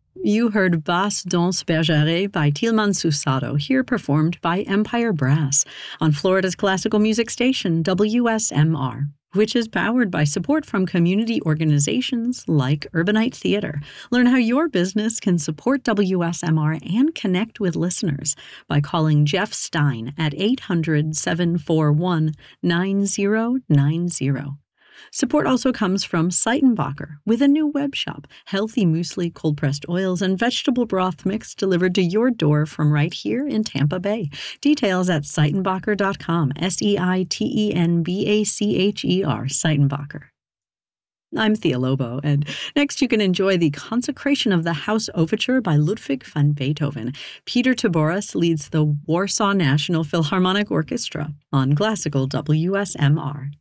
You heard Basse Danse Bergère by Tilman Susado, here performed by Empire Brass on Florida's classical music station, WSMR, which is powered by support from community organizations like Urbanite Theater. Learn how your business can support WSMR and connect with listeners by calling Jeff Stein at 800-741-9090. Support also comes from Seitenbacher with a new web shop, healthy muesli, cold-pressed oils, and vegetable broth mix delivered to your door from right here in Tampa Bay. Details at Seitenbacher.com, Seitenbacher, Seitenbacher. I'm Thea Lobo, and next you can enjoy the Consecration of the House Overture by Ludwig van Beethoven. Peter Taboris leads the Warsaw National Philharmonic Orchestra on Classical WSMR.